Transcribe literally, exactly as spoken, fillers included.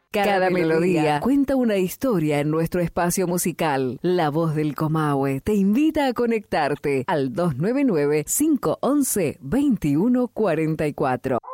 Cada, Cada melodía. melodía cuenta una historia en nuestro espacio musical. La Voz del Comahue te invita a conectarte al dos nueve nueve, cinco uno uno, dos uno cuatro cuatro.